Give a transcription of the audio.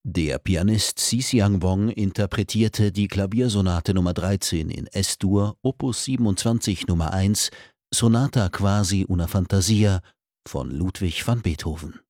Der Pianist Xi Wong interpretierte die Klaviersonate Nr. 13 in Es-Dur, Opus 27 Nr. 1, Sonata quasi una fantasia von Ludwig van Beethoven.